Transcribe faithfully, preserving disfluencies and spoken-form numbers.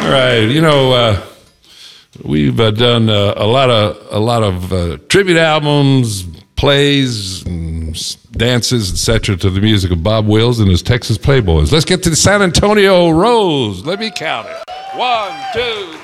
All right, you know, uh, we've uh, done uh, a lot of a lot of uh, tribute albums, plays, and dances, et cetera, to the music of Bob Wills and his Texas Playboys. Let's get to the San Antonio Rose. Let me count it. One, two.